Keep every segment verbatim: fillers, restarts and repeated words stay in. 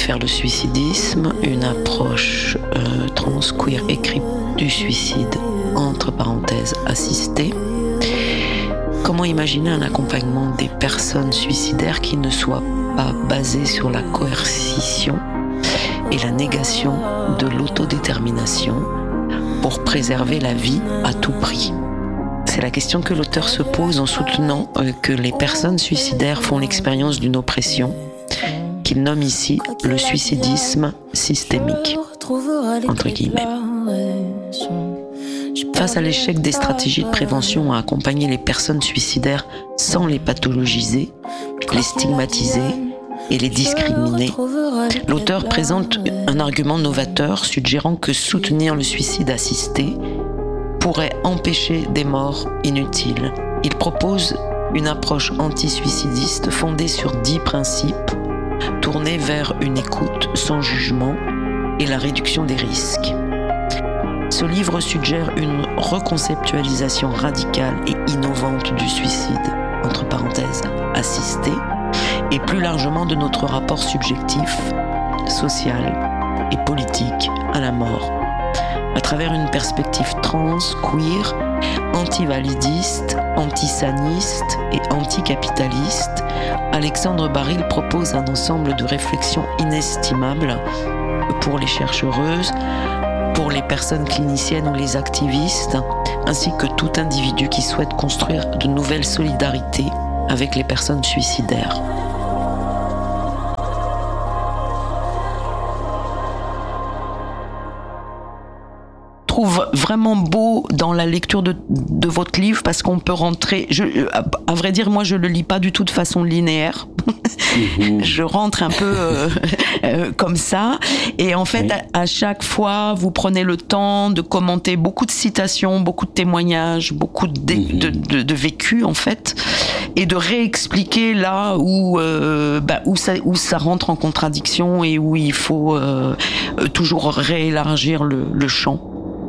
défaire le suicidisme, une approche euh, trans, queer et crypte du suicide, entre parenthèses, assistée. Comment imaginer un accompagnement des personnes suicidaires qui ne soit pas basé sur la coercition et la négation de l'autodétermination pour préserver la vie à tout prix? C'est la question que l'auteur se pose en soutenant euh, que les personnes suicidaires font l'expérience d'une oppression qu'il nomme ici le suicidisme systémique, entre guillemets. Face à l'échec des stratégies de prévention à accompagner les personnes suicidaires sans les pathologiser, les stigmatiser et les discriminer, l'auteur présente un argument novateur suggérant que soutenir le suicide assisté pourrait empêcher des morts inutiles. Il propose une approche anti-suicidiste fondée sur dix principes, tournée vers une écoute sans jugement et la réduction des risques. Ce livre suggère une reconceptualisation radicale et innovante du suicide, entre parenthèses, assisté, et plus largement de notre rapport subjectif, social et politique à la mort. À travers une perspective trans, queer, antivalidiste, antisaniste et anticapitaliste, Alexandre Baril propose un ensemble de réflexions inestimables pour les chercheuses, pour les personnes cliniciennes ou les activistes, ainsi que tout individu qui souhaite construire de nouvelles solidarités avec les personnes suicidaires. Trouve vraiment beau dans la lecture de, de votre livre parce qu'on peut rentrer, je, à, à vrai dire moi je le lis pas du tout de façon linéaire. Mmh. Je rentre un peu euh, euh, comme ça et en fait oui. à, à chaque fois vous prenez le temps de commenter beaucoup de citations, beaucoup de témoignages, beaucoup de, mmh. de, de, de vécu en fait et de réexpliquer là où, euh, bah, où, ça, où ça rentre en contradiction et où il faut euh, toujours réélargir le, le champ.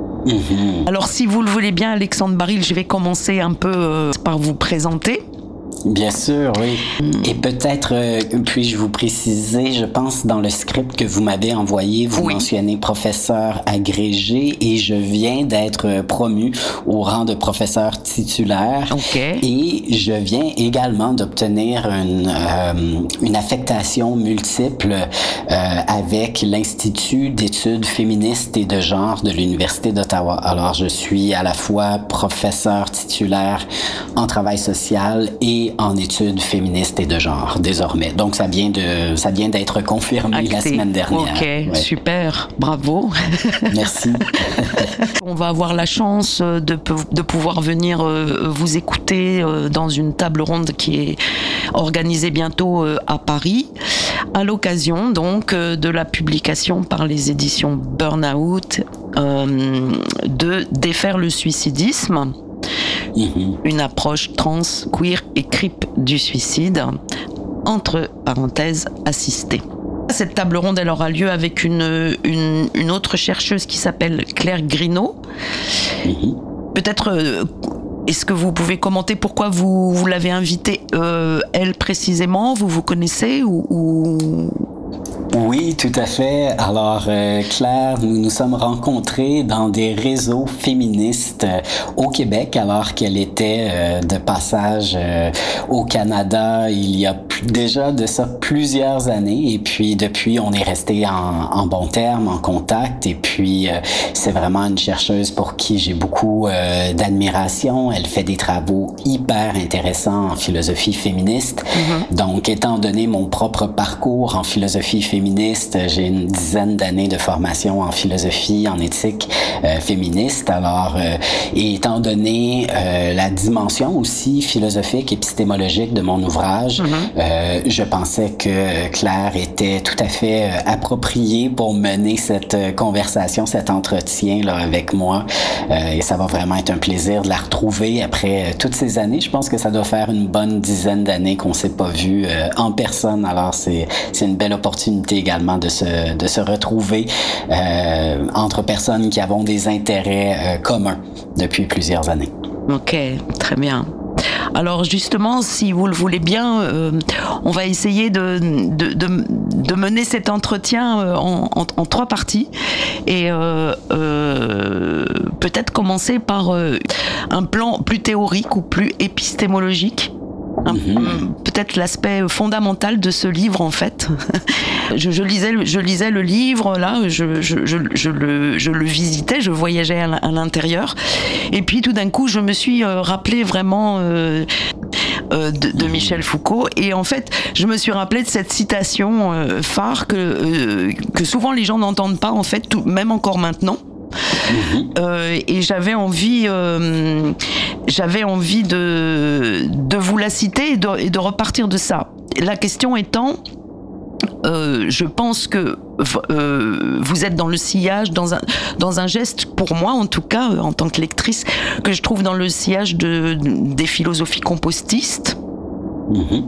Mmh. Alors si vous le voulez bien Alexandre Baril, je vais commencer un peu euh, par vous présenter. Bien sûr, oui. Et peut-être, euh, puis-je vous préciser, je pense dans le script que vous m'avez envoyé, vous oui. mentionnez professeur agrégé et je viens d'être promu au rang de professeur titulaire. Okay. Et je viens également d'obtenir une, euh, une affectation multiple euh, avec l'Institut d'études féministes et de genre de l'Université d'Ottawa. Alors, je suis à la fois professeur titulaire en travail social et en études féministes et de genre, désormais. Donc, ça vient de, ça vient d'être confirmé Acté. La semaine dernière. OK, ouais. Super, bravo. Merci. On va avoir la chance de, de pouvoir venir vous écouter dans une table ronde qui est organisée bientôt à Paris, à l'occasion, donc, de la publication par les éditions Burnout euh, de Défaire le suicidisme. Mmh. Une approche trans, queer et crypte du suicide, entre parenthèses, assistée. Cette table ronde, elle aura lieu avec une, une, une autre chercheuse qui s'appelle Claire Grinaud. Mmh. Peut-être, euh, est-ce que vous pouvez commenter pourquoi vous, vous l'avez invitée, euh, elle précisément? Vous vous connaissez ou... ou... Oui, tout à fait. Alors, euh, Claire, nous nous sommes rencontrés dans des réseaux féministes euh, au Québec, alors qu'elle était euh, de passage euh, au Canada il y a p- déjà de ça plusieurs années. Et puis, depuis, on est resté en, en bons termes, en contact. Et puis, euh, c'est vraiment une chercheuse pour qui j'ai beaucoup euh, d'admiration. Elle fait des travaux hyper intéressants en philosophie féministe. Mm-hmm. Donc, étant donné mon propre parcours en philosophie féministe, féministe. J'ai une dizaine d'années de formation en philosophie, en éthique euh, féministe. Alors, euh, et étant donné euh, la dimension aussi philosophique, épistémologique de mon ouvrage, mm-hmm. euh, je pensais que Claire était tout à fait euh, appropriée pour mener cette euh, conversation, cet entretien là avec moi. Euh, et ça va vraiment être un plaisir de la retrouver après euh, toutes ces années. Je pense que ça doit faire une bonne dizaine d'années qu'on s'est pas vu euh, en personne. Alors, c'est, c'est une belle opportunité également de se, de se retrouver euh, entre personnes qui avons des intérêts euh, communs depuis plusieurs années. OK, très bien. Alors justement, si vous le voulez bien, euh, on va essayer de, de, de, de mener cet entretien en, en, en trois parties et euh, euh, peut-être commencer par euh, un plan plus théorique ou plus épistémologique. Un, mmh. Peut-être l'aspect fondamental de ce livre en fait. je, je, lisais, je lisais le livre là, je, je, je, je, le, je le visitais, je voyageais à l'intérieur et puis tout d'un coup je me suis euh, rappelé vraiment euh, euh, de, de Michel Foucault et en fait je me suis rappelé de cette citation euh, phare que, euh, que souvent les gens n'entendent pas en fait, tout, même encore maintenant. Mmh. Euh, et j'avais envie, euh, j'avais envie de, de vous la citer et de, et de repartir de ça. La question étant, euh, je pense que euh, vous êtes dans le sillage, dans un, dans un geste, pour moi en tout cas, en tant que lectrice, que je trouve dans le sillage de, des philosophies compostistes. Mmh.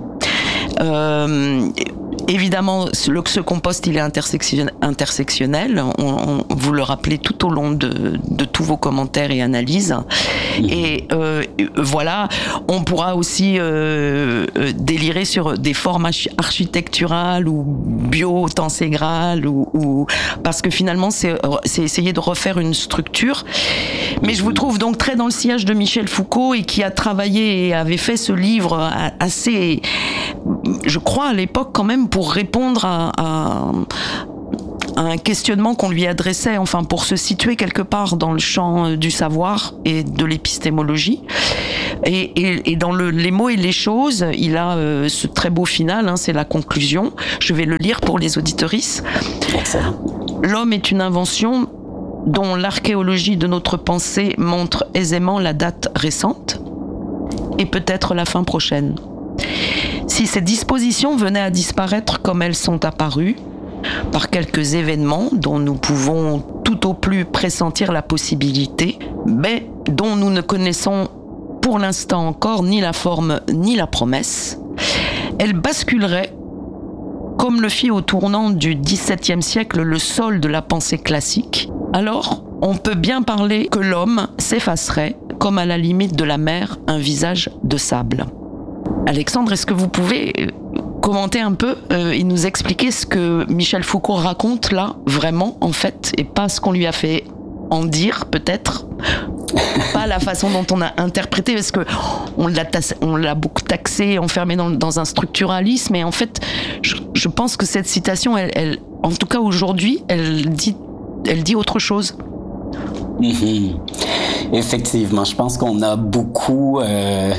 Euh, Évidemment, le, ce compost, il est intersectionnel. intersectionnel. On, on, vous le rappelez tout au long de, de tous vos commentaires et analyses. Mmh. Et euh, voilà, on pourra aussi euh, délirer sur des formes architecturales ou bio-tenségrales, ou, ou parce que finalement, c'est, c'est essayer de refaire une structure. Mais je vous trouve donc très dans le sillage de Michel Foucault et qui a travaillé et avait fait ce livre assez, je crois à l'époque quand même, pour répondre à, à, à un questionnement qu'on lui adressait, enfin pour se situer quelque part dans le champ du savoir et de l'épistémologie. Et, et, et dans le, les mots et les choses, il a euh, ce très beau final, hein, c'est la conclusion. Je vais le lire pour les auditorices. Excellent. L'homme est une invention dont l'archéologie de notre pensée montre aisément la date récente et peut-être la fin prochaine. Si ces dispositions venaient à disparaître comme elles sont apparues, par quelques événements dont nous pouvons tout au plus pressentir la possibilité, mais dont nous ne connaissons pour l'instant encore ni la forme ni la promesse, elles basculeraient, comme le fit au tournant du dix-septième siècle le sol de la pensée classique. Alors, on peut bien parler que l'homme s'effacerait, comme à la limite de la mer, un visage de sable. Alexandre, est-ce que vous pouvez commenter un peu euh, et nous expliquer ce que Michel Foucault raconte là, vraiment, en fait, et pas ce qu'on lui a fait en dire, peut-être, pas la façon dont on a interprété, parce que on l'a, tassé, on l'a beaucoup taxé, enfermé dans, dans un structuralisme, et en fait, je, je pense que cette citation, elle, elle, en tout cas aujourd'hui, elle dit, elle dit autre chose. Mmh. Effectivement, je pense qu'on a beaucoup... Euh,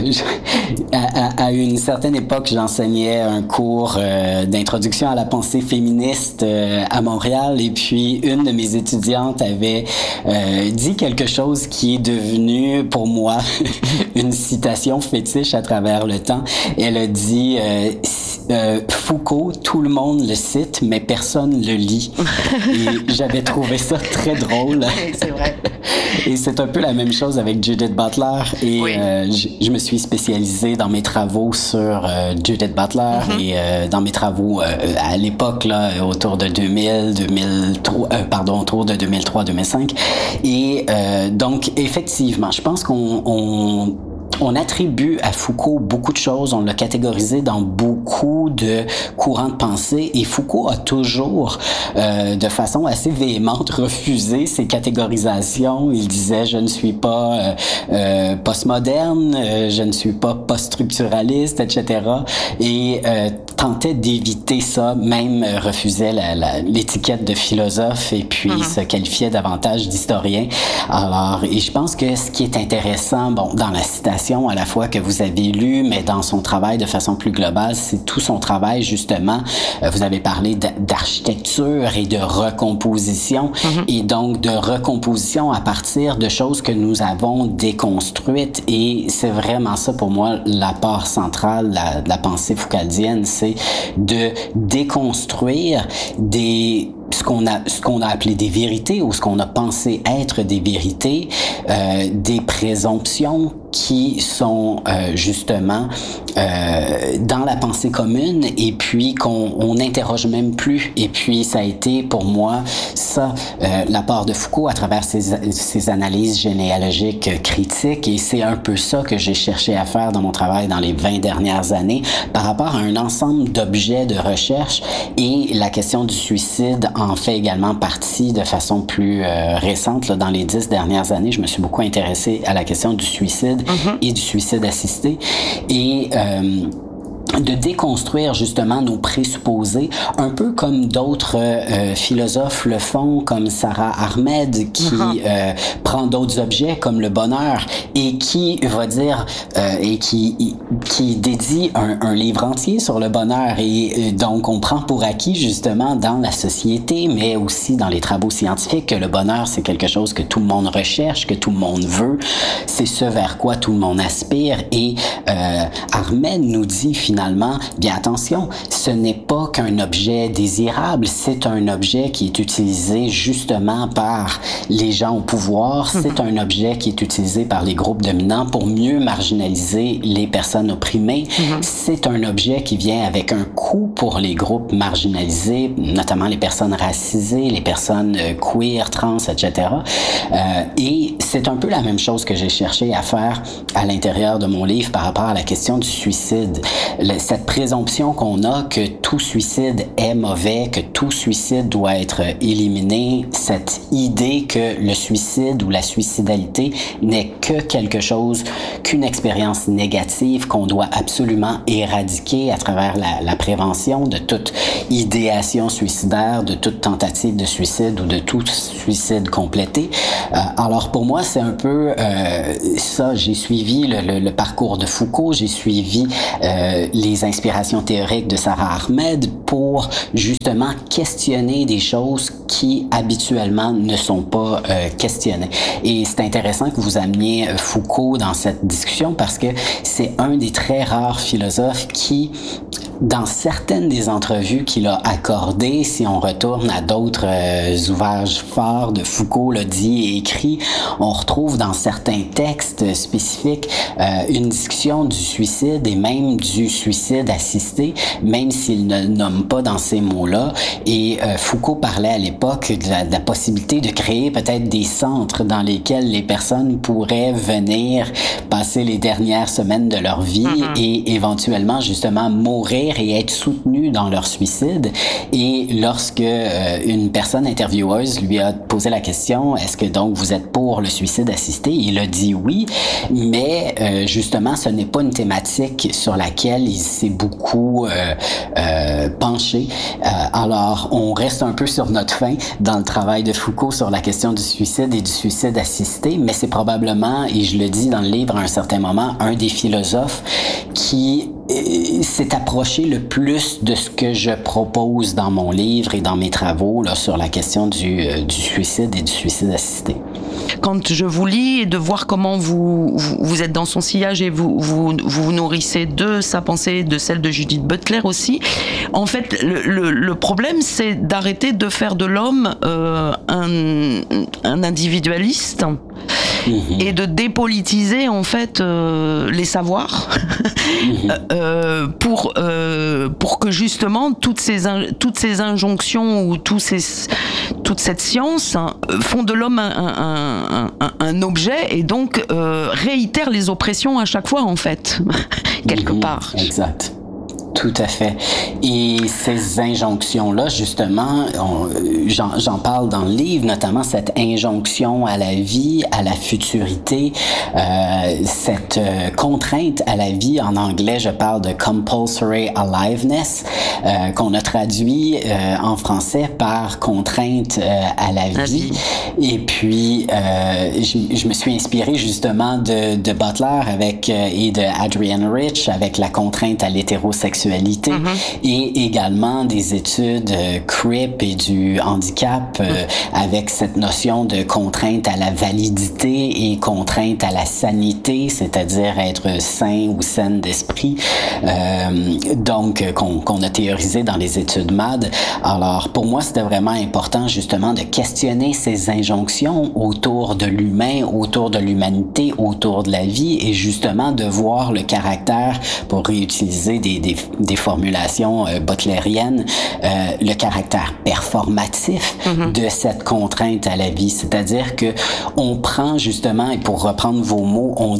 à, à une certaine époque, j'enseignais un cours euh, d'introduction à la pensée féministe euh, à Montréal, et puis une de mes étudiantes avait euh, dit quelque chose qui est devenu pour moi une citation fétiche à travers le temps. Elle a dit euh, euh, Foucault, tout le monde le cite, mais personne le lit. Et j'avais trouvé ça très drôle. C'est vrai. Et c'est un peu la même chose avec Judith Butler. Et oui. euh, je, je me suis spécialisée dans mes travaux sur euh, Judith Butler mm-hmm. et euh, dans mes travaux euh, à l'époque là autour de deux mille, deux mille trois, euh, pardon, autour de deux mille trois, deux mille cinq. Et euh, donc effectivement, je pense qu'on on, on attribue à Foucault beaucoup de choses, on l'a catégorisé dans beaucoup de courants de pensée, et Foucault a toujours, euh, de façon assez véhémente, refusé ces catégorisations. Il disait « je ne suis pas euh, euh, postmoderne, euh, je ne suis pas post-structuraliste, et cetera » et euh, tentait d'éviter ça, même euh, refusait la, la, l'étiquette de philosophe et puis mm-hmm. se qualifiait davantage d'historien. Alors, et je pense que ce qui est intéressant, bon, dans la citation à la fois que vous avez lu, mais dans son travail de façon plus globale, c'est tout son travail justement. Euh, vous avez parlé d'architecture et de recomposition, mm-hmm. et donc de recomposition à partir de choses que nous avons déconstruites. Et c'est vraiment ça pour moi l'apport central de la, de la pensée foucaldienne, c'est de déconstruire des ce qu'on a ce qu'on a appelé des vérités ou ce qu'on a pensé être des vérités, euh, des présomptions qui sont euh, justement euh, dans la pensée commune et puis qu'on on n'interroge même plus. Et puis ça a été pour moi ça, euh, l'apport de Foucault à travers ses, ses analyses généalogiques critiques, et c'est un peu ça que j'ai cherché à faire dans mon travail dans les vingt dernières années par rapport à un ensemble d'objets de recherche, et la question du suicide en fait également partie de façon plus euh, récente. Là, dans les dix dernières années, je me suis beaucoup intéressée à la question du suicide mm-hmm. et du suicide assisté, et euh, de déconstruire justement nos présupposés, un peu comme d'autres euh, philosophes le font, comme Sarah Ahmed, qui uh-huh. euh, prend d'autres objets comme le bonheur et qui va dire euh, et qui qui dédie un, un livre entier sur le bonheur, et euh, donc on prend pour acquis justement dans la société, mais aussi dans les travaux scientifiques, que le bonheur c'est quelque chose que tout le monde recherche, que tout le monde veut, c'est ce vers quoi tout le monde aspire, et euh, Ahmed nous dit finalement Finalement, bien attention, ce n'est pas qu'un objet désirable, c'est un objet qui est utilisé justement par les gens au pouvoir, c'est un objet qui est utilisé par les groupes dominants pour mieux marginaliser les personnes opprimées, mm-hmm. c'est un objet qui vient avec un coût pour les groupes marginalisés, notamment les personnes racisées, les personnes queer, trans, et cetera. Euh, et c'est un peu la même chose que j'ai cherché à faire à l'intérieur de mon livre par rapport à la question du suicide. Cette présomption qu'on a que tout suicide est mauvais, que tout suicide doit être éliminé, cette idée que le suicide ou la suicidalité n'est que quelque chose, qu'une expérience négative qu'on doit absolument éradiquer à travers la, la prévention de toute idéation suicidaire, de toute tentative de suicide ou de tout suicide complété. Euh, alors pour moi, c'est un peu euh, ça. J'ai suivi le, le, le parcours de Foucault, j'ai suivi euh, les inspirations théoriques de Sarah Ahmed pour justement questionner des choses qui habituellement ne sont pas euh, questionnées. Et c'est intéressant que vous ameniez Foucault dans cette discussion parce que c'est un des très rares philosophes qui, dans certaines des entrevues qu'il a accordées, si on retourne à d'autres euh, ouvrages forts de Foucault, là, dit et écrit, on retrouve dans certains textes spécifiques euh, une discussion du suicide et même du suicide assisté, même s'il ne nomme pas dans ces mots-là. Et euh, Foucault parlait à l'époque de la, de la possibilité de créer peut-être des centres dans lesquels les personnes pourraient venir passer les dernières semaines de leur vie mm-hmm. et éventuellement justement mourir et être soutenus dans leur suicide. Et lorsque euh, une personne intervieweuse lui a posé la question, est-ce que donc vous êtes pour le suicide assisté? Il a dit oui, mais euh, justement ce n'est pas une thématique sur laquelle il s'est beaucoup euh, euh, penché. Euh, alors on reste un peu sur notre faim dans le travail de Foucault sur la question du suicide et du suicide assisté, mais c'est probablement, et je le dis dans le livre à un certain moment, un des philosophes qui s'est approché le plus de ce que je propose dans mon livre et dans mes travaux là, sur la question du, euh, du suicide et du suicide assisté. Quand je vous lis et de voir comment vous, vous, vous êtes dans son sillage et vous, vous vous nourrissez de sa pensée, de celle de Judith Butler aussi, en fait, le, le, le problème, c'est d'arrêter de faire de l'homme euh, un, un individualiste. Mmh. Et de dépolitiser en fait euh, les savoirs mmh. euh, pour euh, pour que justement toutes ces in- toutes ces injonctions ou tous ces toute cette science hein, font de l'homme un, un, un, un objet et donc euh, réitèrent les oppressions à chaque fois en fait quelque mmh. part. Exact. Tout à fait. Et ces injonctions-là, justement, on, j'en, j'en parle dans le livre, notamment cette injonction à la vie, à la futurité, euh, cette euh, contrainte à la vie. En anglais, je parle de compulsory aliveness, euh, qu'on a traduit euh, en français par contrainte euh, à la vie. La vie. Et puis, euh, je, je me suis inspiré justement de, de Butler avec, euh, et de Adrienne Rich avec la contrainte à l'hétérosexualité. sexualité, mm-hmm. et également des études euh, C R I P et du handicap euh, mm-hmm. avec cette notion de contrainte à la validité et contrainte à la sanité, c'est-à-dire être sain ou saine d'esprit, euh, donc qu'on, qu'on a théorisé dans les études M A D. Alors pour moi, c'était vraiment important justement de questionner ces injonctions autour de l'humain, autour de l'humanité, autour de la vie, et justement de voir le caractère, pour réutiliser des, des, des formulations euh, butlériennes, euh, le caractère performatif mm-hmm. de cette contrainte à la vie. C'est-à-dire que on prend justement, et pour reprendre vos mots, on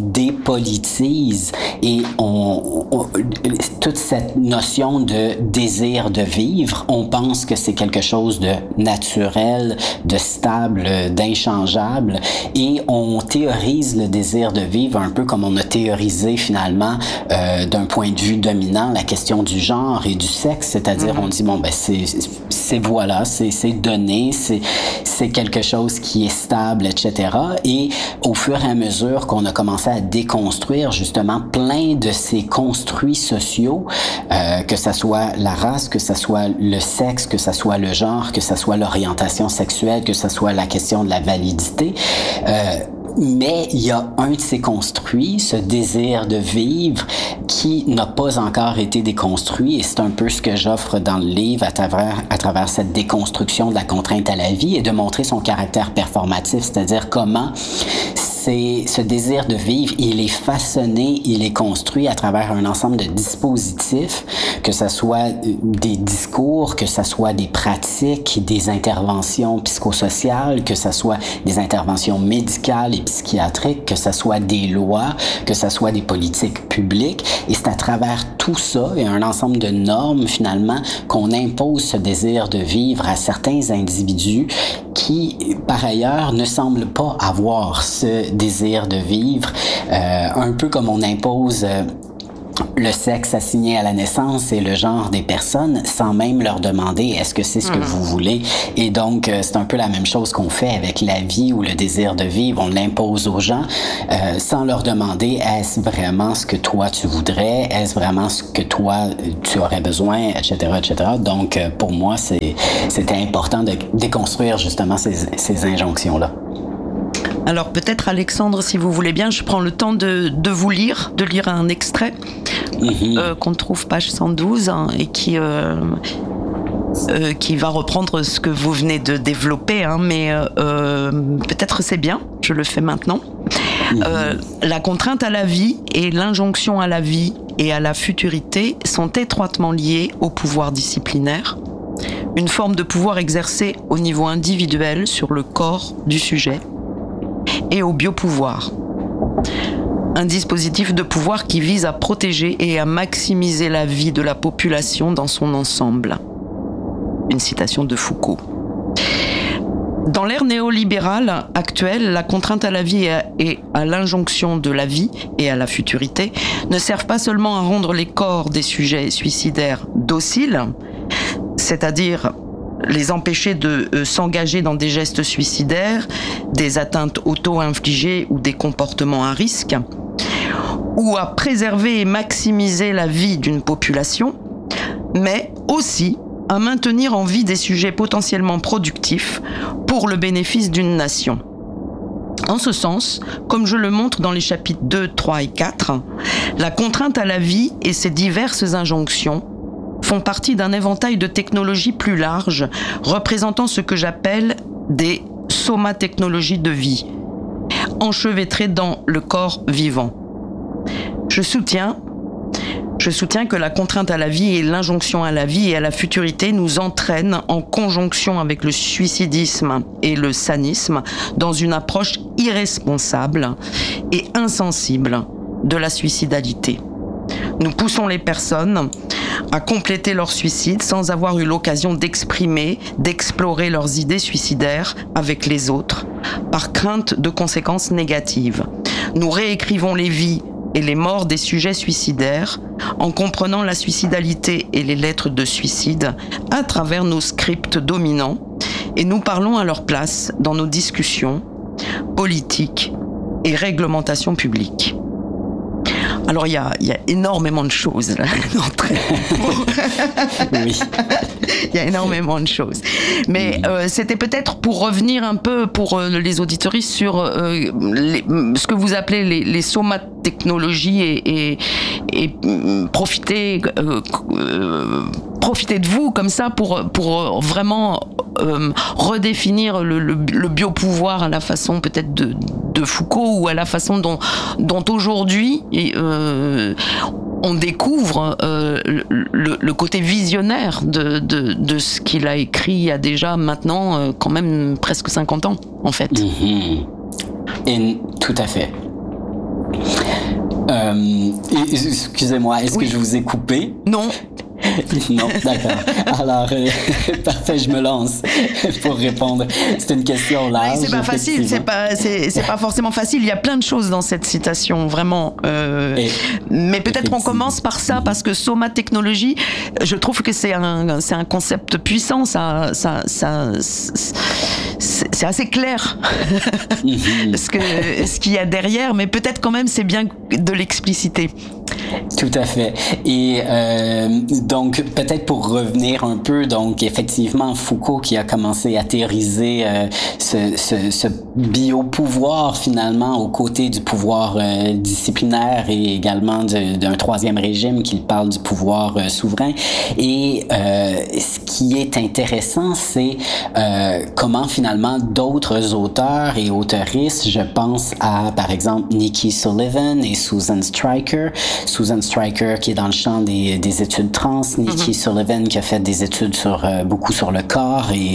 dépolitise et on, on toute cette notion de désir de vivre, on pense que c'est quelque chose de naturel, de stable, d'inchangeable, et on théorise le désir de vivre un peu comme on a théorisé finalement euh, d'un point de vue dominant la question du genre et du sexe, c'est-à-dire mm-hmm. on dit bon ben c'est c'est voilà, c'est c'est donné, c'est c'est quelque chose qui est stable, et cetera. Et au fur et à mesure qu'on a commencé à déconstruire justement plein de ces construits sociaux, euh, que ça soit la race, que ça soit le sexe, que ça soit le genre, que ça soit l'orientation sexuelle, que ça soit la question de la validité, euh, mais il y a un de ces construits, ce désir de vivre, qui n'a pas encore été déconstruit, et c'est un peu ce que j'offre dans le livre à travers, à travers cette déconstruction de la contrainte à la vie, et de montrer son caractère performatif, c'est-à-dire comment c'est ce désir de vivre, il est façonné, il est construit à travers un ensemble de dispositifs, que ce soit des discours, que ce soit des pratiques, des interventions psychosociales, que ce soit des interventions médicales et psychiatriques, que ce soit des lois, que ce soit des politiques publiques. Et c'est à travers tout ça et un ensemble de normes, finalement, qu'on impose ce désir de vivre à certains individus qui, par ailleurs, ne semblent pas avoir ce désir de vivre, euh, un peu comme on impose euh, le sexe assigné à la naissance et le genre des personnes sans même leur demander est-ce que c'est ce que mmh. vous voulez. Et donc, euh, c'est un peu la même chose qu'on fait avec la vie ou le désir de vivre. On l'impose aux gens euh, sans leur demander est-ce vraiment ce que toi tu voudrais, est-ce vraiment ce que toi tu aurais besoin, et cetera, et cetera. Donc, euh, pour moi, c'est, c'était important de déconstruire justement ces, ces injonctions-là. Alors peut-être Alexandre, si vous voulez bien, je prends le temps de, de vous lire, de lire un extrait mmh. euh, qu'on trouve page cent douze hein, et qui, euh, euh, qui va reprendre ce que vous venez de développer, hein, mais euh, peut-être c'est bien, je le fais maintenant. Mmh. Euh, la contrainte à la vie et l'injonction à la vie et à la futurité sont étroitement liées au pouvoir disciplinaire, une forme de pouvoir exercé au niveau individuel sur le corps du sujet, et au biopouvoir. Un dispositif de pouvoir qui vise à protéger et à maximiser la vie de la population dans son ensemble. Une citation de Foucault. Dans l'ère néolibérale actuelle, la contrainte à la vie et à l'injonction de la vie et à la futurité ne servent pas seulement à rendre les corps des sujets suicidaires dociles, c'est-à-dire les empêcher de euh, s'engager dans des gestes suicidaires, des atteintes auto-infligées ou des comportements à risque, ou à préserver et maximiser la vie d'une population, mais aussi à maintenir en vie des sujets potentiellement productifs pour le bénéfice d'une nation. En ce sens, comme je le montre dans les chapitres deux, trois et quatre, la contrainte à la vie et ses diverses injonctions font partie d'un éventail de technologies plus larges, représentant ce que j'appelle des somatechnologies de vie, enchevêtrées dans le corps vivant. Je soutiens, je soutiens que la contrainte à la vie et l'injonction à la vie et à la futurité nous entraînent en conjonction avec le suicidisme et le sanisme dans une approche irresponsable et insensible de la suicidalité. Nous poussons les personnes à compléter leur suicide sans avoir eu l'occasion d'exprimer, d'explorer leurs idées suicidaires avec les autres, par crainte de conséquences négatives. Nous réécrivons les vies et les morts des sujets suicidaires en comprenant la suicidalité et les lettres de suicide à travers nos scripts dominants, et nous parlons à leur place dans nos discussions politiques et réglementations publiques. Alors il y a, il y a énormément de choses là. Oui. Il y a énormément de choses. Mais euh, c'était peut-être pour revenir un peu pour euh, les auditoristes sur euh, les, ce que vous appelez les, les somatechnologies et, et, et profiter, euh, euh, profiter de vous comme ça pour, pour vraiment euh, redéfinir le, le, le biopouvoir à la façon peut-être de, de Foucault ou à la façon dont, dont aujourd'hui euh, on découvre euh, le, le côté visionnaire de, de, de ce qu'il a écrit il y a déjà maintenant euh, quand même presque cinquante ans, en fait. Mm-hmm. Et, tout à fait. Euh, excusez-moi, est-ce oui. que je vous ai coupé? Non. Non, d'accord. Alors, euh, parfait, je me lance pour répondre. C'est une question large. Oui, c'est pas facile, c'est pas, c'est, c'est pas forcément facile. Il y a plein de choses dans cette citation, vraiment. Euh, Et, mais peut-être on commence par ça, parce que somatechnologie, je trouve que c'est un, c'est un concept puissant. Ça, ça, ça, c'est, c'est assez clair mm-hmm. ce, que, ce qu'il y a derrière, mais peut-être quand même c'est bien de l'expliciter. Tout à fait. Et euh, donc, peut-être pour revenir un peu, donc effectivement, Foucault qui a commencé à théoriser euh, ce, ce, ce biopouvoir finalement aux côtés du pouvoir euh, disciplinaire et également de, d'un troisième régime qui parle du pouvoir euh, souverain. Et euh, ce qui est intéressant, c'est euh, comment finalement d'autres auteurs et auteuristes, je pense à par exemple Nikki Sullivan et Susan Stryker, Susan Stryker qui est dans le champ des, des études trans, Nikki mm-hmm. Sullivan qui a fait des études sur euh, beaucoup sur le corps et,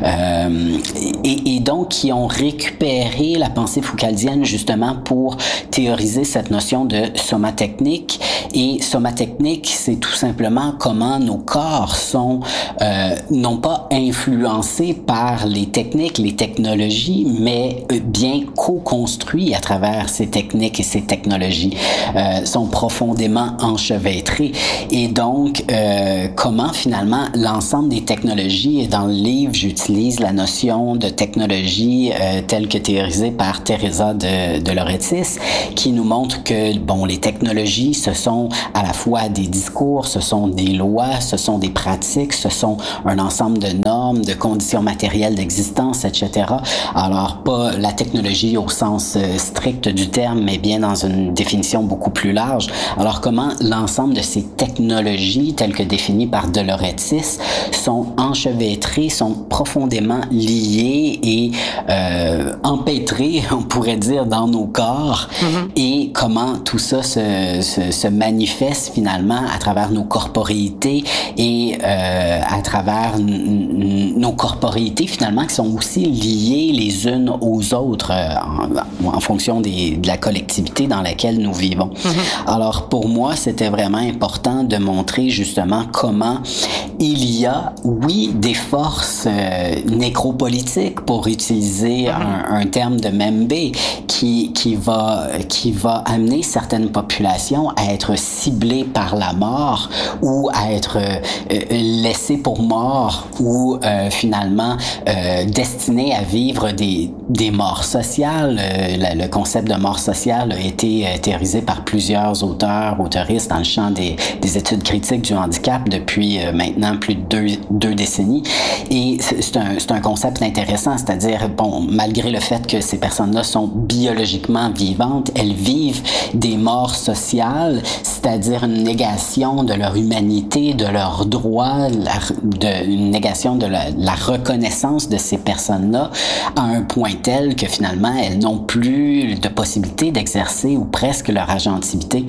euh, et et donc qui ont récupéré la pensée foucaldienne justement pour théoriser cette notion de somatechnique. Et somatechnique, c'est tout simplement comment nos corps sont euh, non pas influencés par les techniques, les technologies, mais bien co-construits à travers ces techniques et ces technologies, euh, sont profondément enchevêtrés. Et donc, euh, comment finalement l'ensemble des technologies, et dans le livre, j'utilise la notion de technologie euh, telle que théorisée par Teresa de, de Lauretis, qui nous montre que, bon, les technologies, ce sont à la fois des discours, ce sont des lois, ce sont des pratiques, ce sont un ensemble de normes, de conditions matérielles d'existence, et cetera. Alors, pas la technologie au sens euh, strict du terme, mais bien dans une définition beaucoup plus large. Alors, comment l'ensemble de ces technologies, telles que définies par De Lauretis, sont enchevêtrées, sont profondément liées et euh, empêtrées, on pourrait dire, dans nos corps, mm-hmm. et comment tout ça se, se, se manifeste finalement à travers nos corporéités et euh, à travers n- nos corporéités finalement qui sont aussi liées les unes aux autres euh, en, en fonction des, de la collectivité dans laquelle nous vivons. Mm-hmm. Alors pour moi, c'était vraiment important de montrer justement comment il y a, oui, des forces euh, nécropolitiques, pour utiliser mm-hmm. un, un terme de Membe, qui, qui, va, qui va amener certaines populations à être ciblées par la mort ou à être euh, laissées pour mort ou euh, finalement euh, destinées à vivre des, des morts sociales. Euh, le, le concept de mort sociale a été euh, théorisé par plusieurs auteurs, auteuristes dans le champ des, des études critiques du handicap depuis euh, maintenant plus de deux, deux décennies. Et c'est un, c'est un concept intéressant, c'est-à-dire, bon, malgré le fait que ces personnes-là sont biologiquement vivantes, elles vivent des morts sociales, c'est-à-dire une négation de leur humanité, de leurs droits, la, de, une négation de la, la reconnaissance de ces personnes-là à un point tel que finalement, elles n'ont plus de possibilité d'exercer ou presque leur agentivité.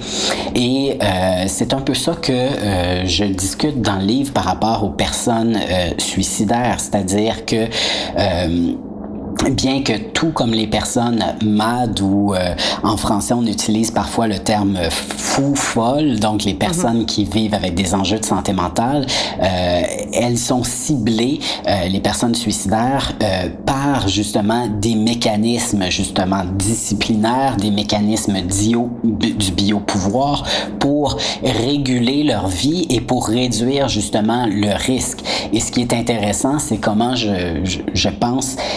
Et euh, c'est un peu ça que euh, je discute dans le livre par rapport aux personnes euh, suicidaires, c'est-à-dire que euh, bien que tout comme les personnes M A D ou euh, en français on utilise parfois le terme fou, folle, donc les personnes mm-hmm. qui vivent avec des enjeux de santé mentale, euh, elles sont ciblées, euh, les personnes suicidaires, euh, par justement des mécanismes justement disciplinaires, des mécanismes dio, du biopouvoir pour réguler leur vie et pour réduire justement le risque. Et ce qui est intéressant, c'est comment je, je, je pense il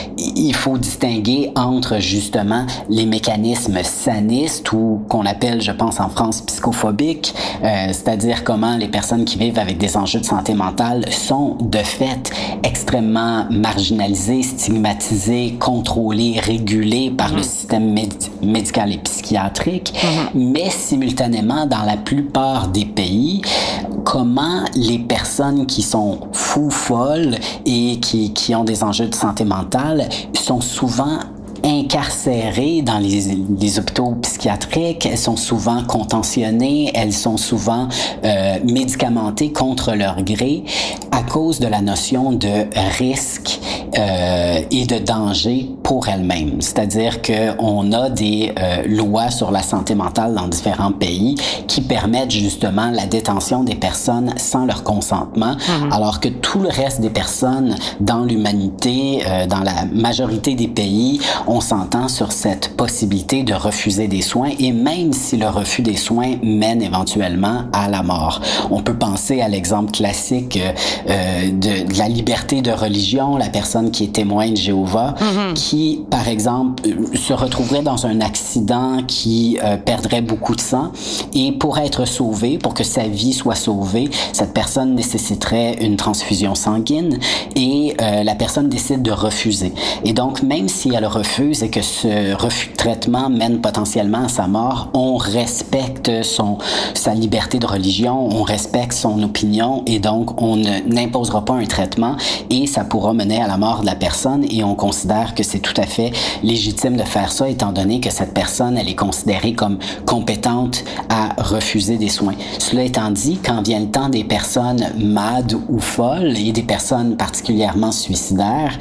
il faut distinguer entre justement les mécanismes sanistes ou qu'on appelle, je pense en France, psychophobiques, euh, c'est-à-dire comment les personnes qui vivent avec des enjeux de santé mentale sont de fait extrêmement marginalisées, stigmatisées, contrôlées, régulées par mmh. le système médi- médical et psychiatrique, mmh. mais simultanément, dans la plupart des pays, comment les personnes qui sont fous, folles et qui, qui ont des enjeux de santé mentale sont souvent incarcérées dans les, les hôpitaux psychiatriques, elles sont souvent contentionnées, elles sont souvent euh, médicamentées contre leur gré à cause de la notion de risque euh, et de danger pour elles-mêmes. C'est-à-dire qu'on a des euh, lois sur la santé mentale dans différents pays qui permettent justement la détention des personnes sans leur consentement, mmh. alors que tout le reste des personnes dans l'humanité, euh, dans la majorité des pays, on s'entend sur cette possibilité de refuser des soins et même si le refus des soins mène éventuellement à la mort. On peut penser à l'exemple classique euh, de, de la liberté de religion, la personne qui est témoin de Jéhovah, mm-hmm. qui, par exemple, se retrouverait dans un accident qui euh, perdrait beaucoup de sang et pour être sauvée, pour que sa vie soit sauvée, cette personne nécessiterait une transfusion sanguine et euh, la personne décide de refuser. Et donc, même si elle refuse et que ce refus de traitement mène potentiellement à sa mort, on respecte son, sa liberté de religion, on respecte son opinion et donc on ne, n'imposera pas un traitement et ça pourra mener à la mort de la personne et on considère que c'est tout à fait légitime de faire ça étant donné que cette personne, elle est considérée comme compétente à refuser des soins. Cela étant dit, quand vient le temps des personnes mad ou folles et des personnes particulièrement suicidaires,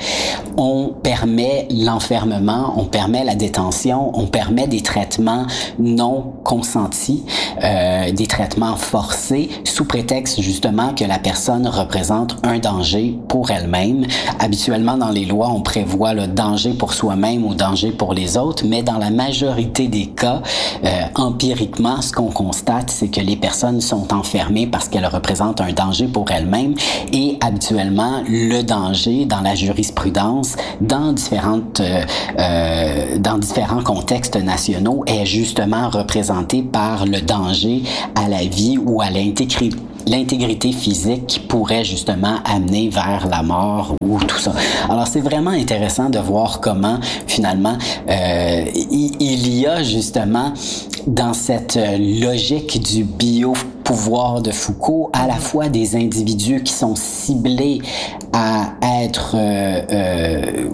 on permet l'enfermement, on permet la détention, on permet des traitements non consentis, euh, des traitements forcés, sous prétexte justement que la personne représente un danger pour elle-même. Habituellement, dans les lois, on prévoit le danger pour soi-même ou danger pour les autres, mais dans la majorité des cas, euh, empiriquement, ce qu'on constate, c'est que les personnes sont enfermées parce qu'elles représentent un danger pour elles-mêmes et habituellement, le danger dans la jurisprudence, dans différentes euh, Euh, dans différents contextes nationaux est justement représenté par le danger à la vie ou à l'intégrité l'intégrité physique qui pourrait justement amener vers la mort ou tout ça. Alors, c'est vraiment intéressant de voir comment, finalement, euh, il, il y a justement dans cette logique du biopouvoir de Foucault à la fois des individus qui sont ciblés à être, euh, euh,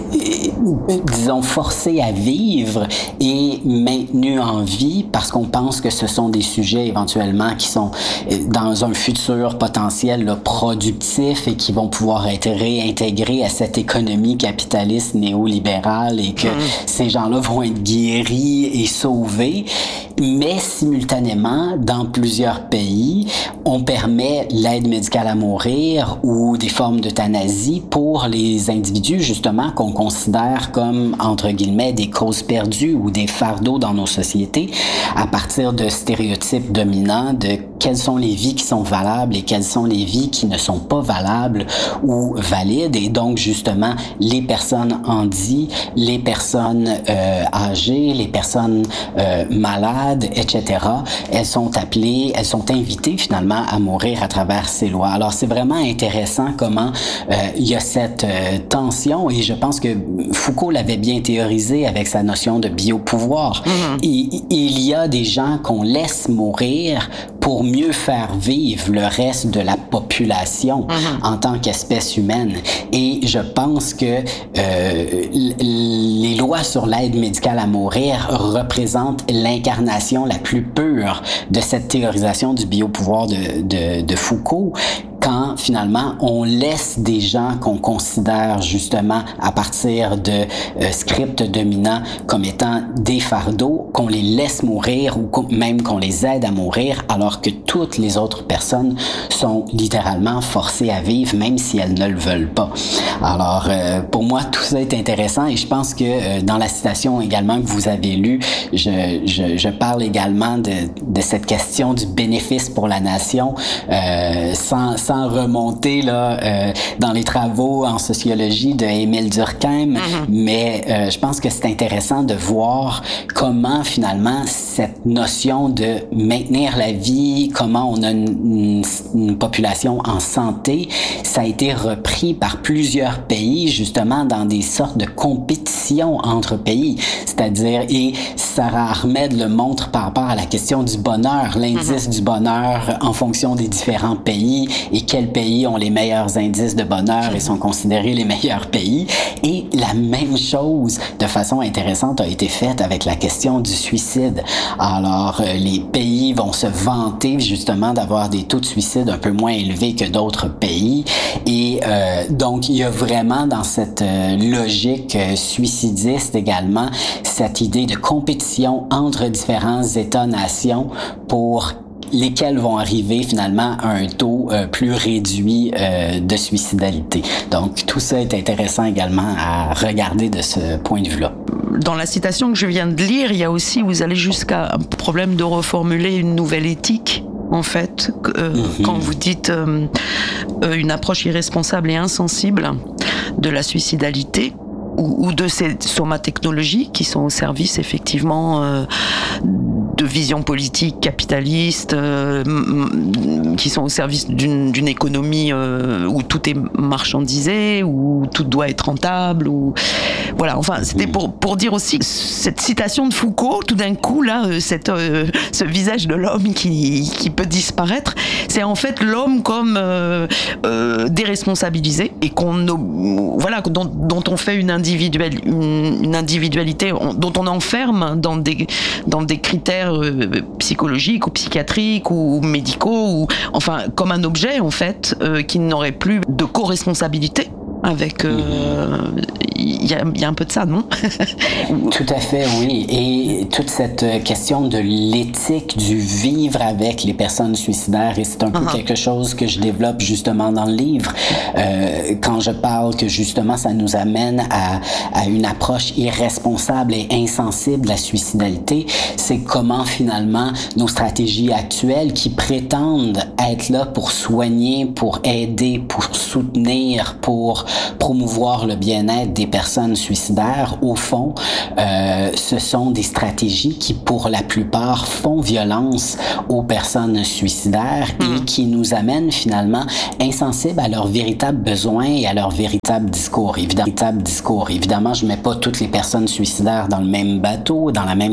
disons, forcés à vivre et maintenus en vie parce qu'on pense que ce sont des sujets éventuellement qui sont dans un futur potentiel là, productif et qui vont pouvoir être réintégrés à cette économie capitaliste néolibérale et que mmh. ces gens-là vont être guéris et sauvés. Mais simultanément, dans plusieurs pays, on permet l'aide médicale à mourir ou des formes d'euthanasie pour les individus, justement, qu'on considère comme, entre guillemets, des causes perdues ou des fardeaux dans nos sociétés, à partir de stéréotypes dominants de quelles sont les vies qui sont valables et quelles sont les vies qui ne sont pas valables ou valides. Et donc, justement, les personnes handies, les personnes euh, âgées, les personnes euh, malades, et cetera, elles sont appelées, elles sont invitées finalement à mourir à travers ces lois. Alors, c'est vraiment intéressant comment euh, il y a cette euh, tension et je pense que Foucault l'avait bien théorisé avec sa notion de biopouvoir. Mm-hmm. Il, il y a des gens qu'on laisse mourir pour mieux faire vivre le reste de la population mm-hmm. en tant qu'espèce humaine. Et je pense que euh, les lois sur l'aide médicale à mourir représentent l'incarnation la plus pure de cette théorisation du biopouvoir de, de, de Foucault. Quand finalement on laisse des gens qu'on considère justement à partir de euh, scripts dominants comme étant des fardeaux, qu'on les laisse mourir ou qu- même qu'on les aide à mourir alors que toutes les autres personnes sont littéralement forcées à vivre même si elles ne le veulent pas. Alors euh, pour moi tout ça est intéressant et je pense que euh, dans la citation également que vous avez lue, je, je, je parle également de, de cette question du bénéfice pour la nation euh, sans, sans remonter là euh, dans les travaux en sociologie de Émile Durkheim, mm-hmm. mais euh, je pense que c'est intéressant de voir comment finalement cette notion de maintenir la vie, comment on a une, une, une population en santé, ça a été repris par plusieurs pays justement dans des sortes de compétitions entre pays, c'est-à-dire, et Sarah Ahmed le montre par rapport à la question du bonheur, l'indice mm-hmm. du bonheur en fonction des différents pays et quels pays ont les meilleurs indices de bonheur et sont considérés les meilleurs pays. Et la même chose, de façon intéressante, a été faite avec la question du suicide. Alors, euh, les pays vont se vanter justement d'avoir des taux de suicide un peu moins élevés que d'autres pays. Et euh, donc, il y a vraiment dans cette euh, logique euh, suicidiste également cette idée de compétition entre différents États-nations pour lesquels vont arriver finalement à un taux euh, plus réduit euh, de suicidalité. Donc, tout ça est intéressant également à regarder de ce point de vue-là. Dans la citation que je viens de lire, il y a aussi, vous allez jusqu'à un problème de reformuler une nouvelle éthique. En fait, euh, mm-hmm. quand vous dites euh, euh, une approche irresponsable et insensible de la suicidalité, ou, ou de ces somatechnologies qui sont au service effectivement euh, de visions politiques capitalistes, euh, qui sont au service d'une, d'une économie euh, où tout est marchandisé, où tout doit être rentable, ou voilà. Enfin, c'était pour pour dire aussi que cette citation de Foucault, tout d'un coup là, euh, cette euh, ce visage de l'homme qui qui peut disparaître, c'est en fait l'homme comme euh, euh, déresponsabilisé et qu'on voilà dont, dont on fait une individuelle une, une individualité on, dont on enferme dans des dans des critères euh, psychologiques ou psychiatriques ou, ou médicaux ou enfin comme un objet en fait euh, qui n'aurait plus de co-responsabilité avec euh, il y a, y a un peu de ça, non? Tout à fait, oui. Et toute cette question de l'éthique du vivre avec les personnes suicidaires, et c'est un peu uh-huh. quelque chose que je développe justement dans le livre, euh, quand je parle que justement ça nous amène à, à une approche irresponsable et insensible de la suicidalité, c'est comment finalement nos stratégies actuelles qui prétendent être là pour soigner, pour aider, pour soutenir, pour promouvoir le bien-être des personnes suicidaires, au fond, euh, ce sont des stratégies qui, pour la plupart, font violence aux personnes suicidaires mmh. et qui nous amènent finalement insensibles à leurs véritables besoins et à leur véritable discours. Évidemment, véritable discours. Évidemment, je mets pas toutes les personnes suicidaires dans le même bateau, dans la même